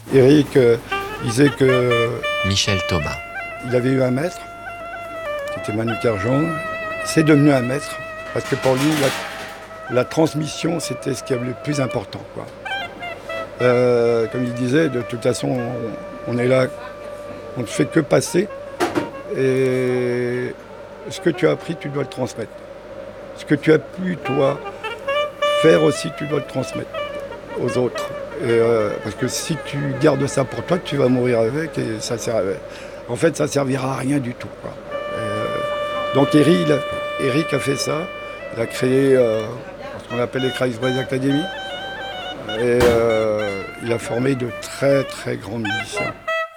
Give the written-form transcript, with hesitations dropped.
Eric disait que Michel Thomas. il avait eu un maître, qui était Manu Carjon. C'est devenu un maître, parce que pour lui, la transmission, c'était ce qui est le plus important, quoi. Comme il disait, de toute façon, on est là, on ne fait que passer. Et ce que tu as appris, tu dois le transmettre. Ce que tu as pu, toi, faire aussi, tu dois le transmettre aux autres. Parce que si tu gardes ça pour toi, tu vas mourir avec et ça sert. En fait, ça servira à rien du tout, quoi. Donc Eric a fait ça. Il a créé ce qu'on appelle les Kreisbreise Academy. Et il a formé de très très grands musiciens.